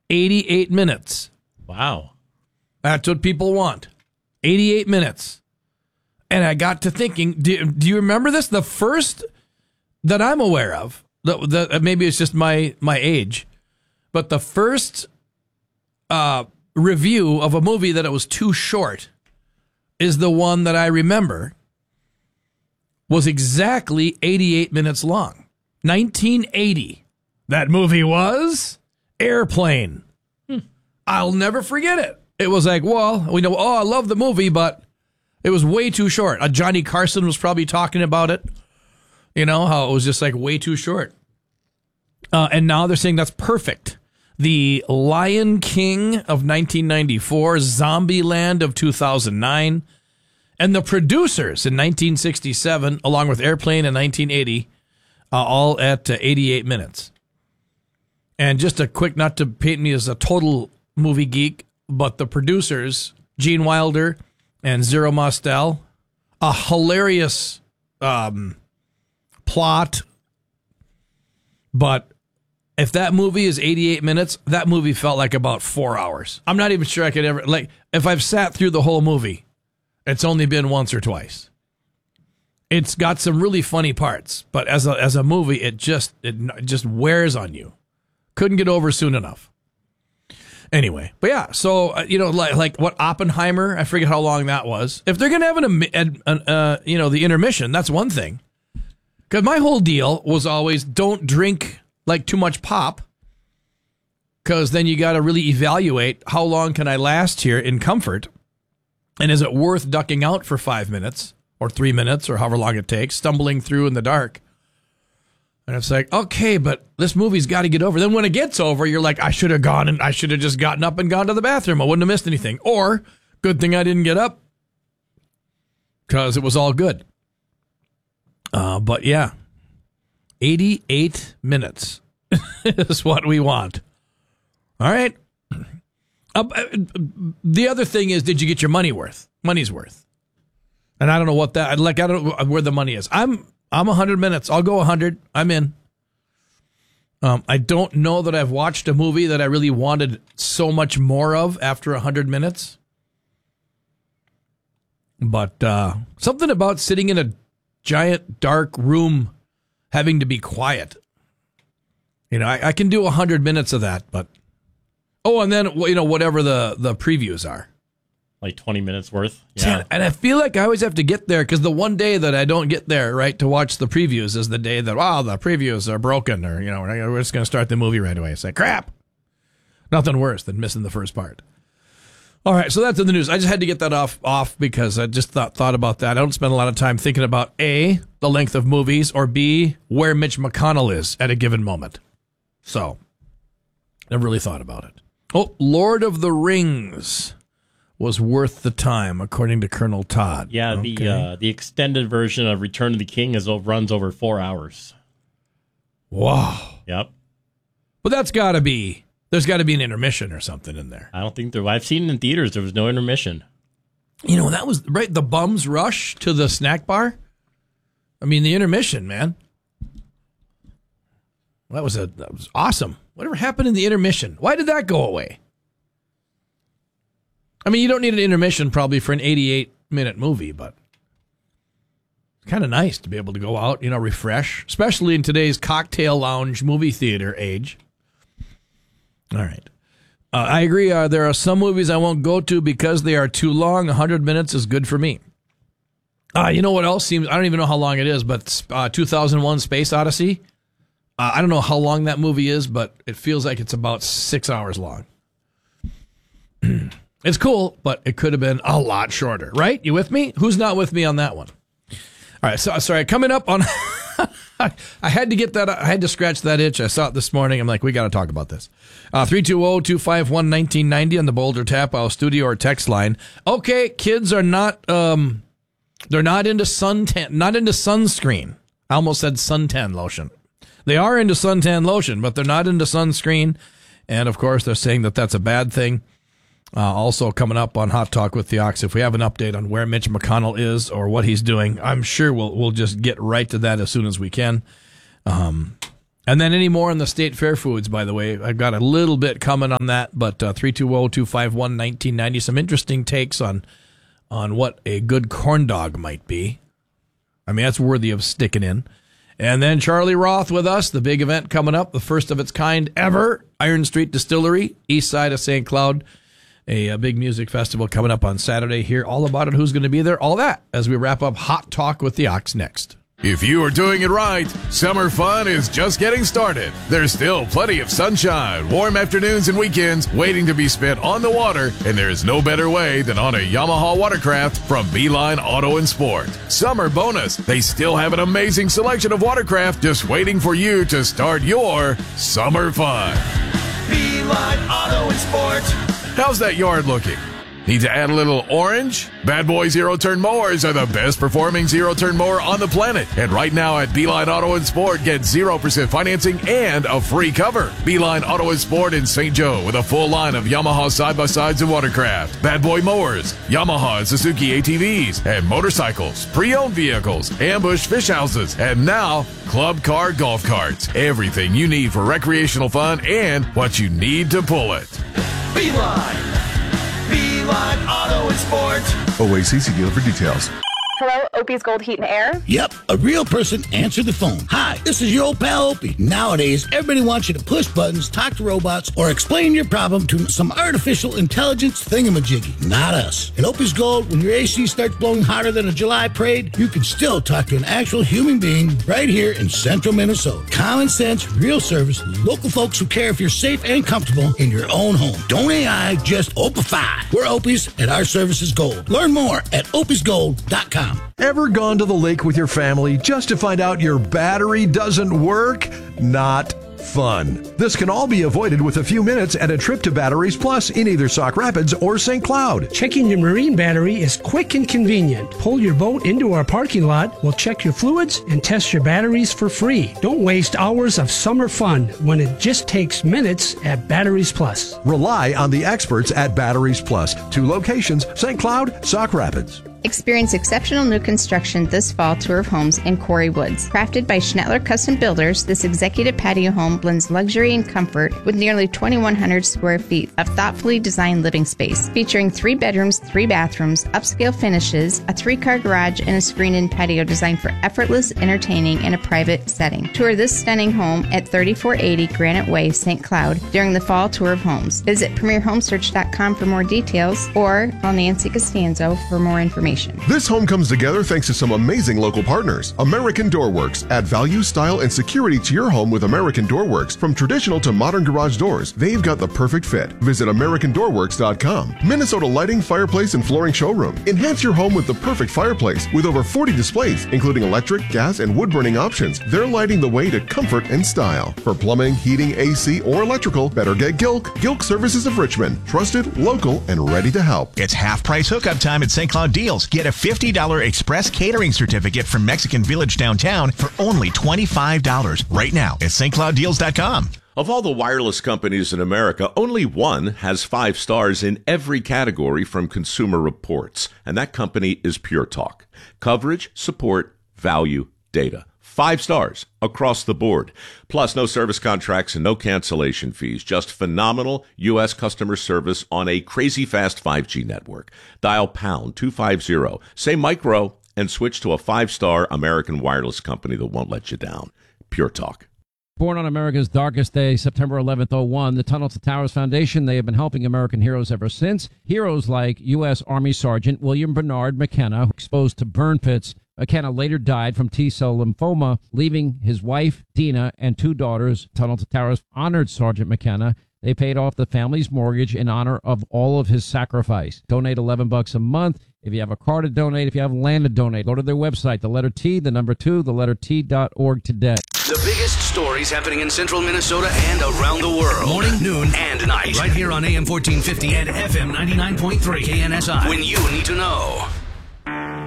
88 minutes. Wow. That's what people want. 88 minutes. And I got to thinking, do you remember this? The first that I'm aware of, maybe it's just my age, but the first review of a movie that it was too short is the one that I remember was exactly 88 minutes long. 1980. That movie was Airplane. I'll never forget it. It was like, well, we know, I love the movie, but it was way too short. Johnny Carson was probably talking about it. You know, how it was just like way too short. And now they're saying that's perfect. The Lion King of 1994, Zombieland of 2009, and The Producers in 1967, along with Airplane in 1980, all at 88 minutes. And just a quick, not to paint me as a total movie geek, but The Producers, Gene Wilder and Zero Mostel, a hilarious plot. But if that movie is 88 minutes, that movie felt like about 4 hours. I'm not even sure I could ever, like, if I've sat through the whole movie, it's only been once or twice. It's got some really funny parts, but as a movie, it just wears on you. Couldn't get over soon enough. Anyway, but yeah, so like what Oppenheimer, I forget how long that was. If they're gonna have the intermission, that's one thing. Because my whole deal was always don't drink like too much pop, because then you got to really evaluate how long can I last here in comfort, and is it worth ducking out for 5 minutes or 3 minutes or however long it takes, stumbling through in the dark. And it's like, okay, but this movie's got to get over. Then when it gets over, you're like, I should have gone and I should have just gotten up and gone to the bathroom. I wouldn't have missed anything. Or, good thing I didn't get up because it was all good. But yeah, 88 minutes is what we want. All right. The other thing is, did you get your money's worth? And I don't know what that, I don't know where the money is. I'm 100 minutes. I'll go 100. I'm in. I don't know that I've watched a movie that I really wanted so much more of after 100 minutes. But something about sitting in a giant dark room having to be quiet. I can do 100 minutes of that, but and then whatever the previews are. Like 20 minutes worth. Yeah. And I feel like I always have to get there because the one day that I don't get there, right, to watch the previews is the day that, the previews are broken, or, we're just going to start the movie right away. It's like, crap. Nothing worse than missing the first part. All right, so that's in the news. I just had to get that off because I just thought about that. I don't spend a lot of time thinking about A, the length of movies, or B, where Mitch McConnell is at a given moment. So, never really thought about it. Oh, Lord of the Rings was worth the time, according to Colonel Todd. Yeah, okay. The extended version of Return of the King runs over 4 hours. Wow. Yep. But there's got to be an intermission or something in there. I don't think I've seen it in theaters. There was no intermission. That was right. The bums rush to the snack bar. I mean, the intermission, man. That was awesome. Whatever happened in the intermission? Why did that go away? I mean, you don't need an intermission probably for an 88-minute movie, but it's kind of nice to be able to go out, refresh, especially in today's cocktail lounge movie theater age. All right. I agree. There are some movies I won't go to because they are too long. 100 minutes is good for me. You know what else seems, I don't even know how long it is, but 2001 Space Odyssey. I don't know how long that movie is, but it feels like it's about 6 hours long. It's cool, but it could have been a lot shorter, right? You with me? Who's not with me on that one? All right, so sorry, coming up on I had to get that, I had to scratch that itch. I saw it this morning. I'm like, we got to talk about this. 320-251-1990 on the Boulder Tap House studio or text line. Okay, kids are not they're not into sunscreen. I almost said suntan lotion. They are into suntan lotion, but they're not into sunscreen. And of course, they're saying that that's a bad thing. Also coming up on Hot Talk with the Ox, if we have an update on where Mitch McConnell is or what he's doing, I'm sure we'll just get right to that as soon as we can. And And then any more on the State Fair foods, by the way. I've got a little bit coming on that, but 320-251-1990. Some interesting takes on what a good corn dog might be. I mean, that's worthy of sticking in. And then Charlie Roth with us, the big event coming up, the first of its kind ever, Iron Street Distillery, east side of St. Cloud. A big music festival coming up on Saturday. Hear all about it, who's going to be there, all that, as we wrap up Hot Talk with the Ox next. If you are doing it right, summer fun is just getting started. There's still plenty of sunshine, warm afternoons and weekends waiting to be spent on the water, and there is no better way than on a Yamaha watercraft from Beeline Auto and Sport. Summer bonus, they still have an amazing selection of watercraft just waiting for you to start your summer fun. Beeline Auto and Sport. How's that yard looking? Need to add a little orange? Bad Boy zero-turn mowers are the best performing zero-turn mower on the planet. And right now at Beeline Auto and Sport, get 0% financing and a free cover. Beeline Auto and Sport in St. Joe with a full line of Yamaha side-by-sides and watercraft, Bad Boy mowers, Yamaha and Suzuki ATVs, and motorcycles, pre-owned vehicles, ambush fish houses, and now club car golf carts. Everything you need for recreational fun and what you need to pull it. Beeline Auto and Sport. OACC dealer for details. Hello, Opie's Gold Heat and Air. Yep, a real person answered the phone. Hi, this is your old pal Opie. Nowadays, everybody wants you to push buttons, talk to robots, or explain your problem to some artificial intelligence thingamajiggy. Not us. At Opie's Gold, when your AC starts blowing hotter than a July parade, you can still talk to an actual human being right here in central Minnesota. Common sense, real service, local folks who care if you're safe and comfortable in your own home. Don't AI, just Opify. We're Opie's, and our service is gold. Learn more at opiesgold.com. Ever gone to the lake with your family just to find out your battery doesn't work? Not fun. This can all be avoided with a few minutes at a trip to Batteries Plus in either Sauk Rapids or St. Cloud. Checking your marine battery is quick and convenient. Pull your boat into our parking lot, we'll check your fluids and test your batteries for free. Don't waste hours of summer fun when it just takes minutes at Batteries Plus. Rely on the experts at Batteries Plus. 2 locations, St. Cloud, Sauk Rapids. Experience exceptional new construction this fall tour of homes in Quarry Woods. Crafted by Schnettler Custom Builders, this executive patio home blends luxury and comfort with nearly 2,100 square feet of thoughtfully designed living space, featuring 3 bedrooms, 3 bathrooms, upscale finishes, a 3-car garage, and a screened-in patio designed for effortless entertaining in a private setting. Tour this stunning home at 3480 Granite Way, St. Cloud during the fall tour of homes. Visit PremierHomesearch.com for more details or call Nancy Costanzo for more information. This home comes together thanks to some amazing local partners. American Door Works. Add value, style, and security to your home with American Door Works. From traditional to modern garage doors, they've got the perfect fit. Visit AmericanDoorWorks.com. Minnesota Lighting, Fireplace, and Flooring Showroom. Enhance your home with the perfect fireplace with over 40 displays, including electric, gas, and wood-burning options. They're lighting the way to comfort and style. For plumbing, heating, AC, or electrical, better get Gilk. Gilk Services of Richmond. Trusted, local, and ready to help. It's half-price hookup time at St. Cloud Deals. Get a $50 express catering certificate from Mexican Village downtown for only $25 right now at stclouddeals.com. Of all the wireless companies in America, only one has 5 stars in every category from Consumer Reports, and that company is Pure Talk. Coverage, support, value, data. 5 stars across the board. Plus, no service contracts and no cancellation fees. Just phenomenal U.S. customer service on a crazy fast 5G network. Dial pound 250, say micro, and switch to a 5-star American wireless company that won't let you down. Pure Talk. Born on America's darkest day, September 11th, 01, the Tunnel to Towers Foundation, they have been helping American heroes ever since. Heroes like U.S. Army Sergeant William Bernard McKenna, exposed to burn pits. McKenna later died from T-cell lymphoma, leaving his wife, Dina, and 2 daughters. Tunnel to Towers honored Sergeant McKenna. They paid off the family's mortgage in honor of all of his sacrifice. Donate $11 a month. If you have a car to donate, if you have land to donate, go to their website, the letter T, the number 2, the letter T.org today. The biggest stories happening in central Minnesota and around the world. Morning, noon, and night. Right here on AM 1450 and FM 99.3 KNSI. When you need to know.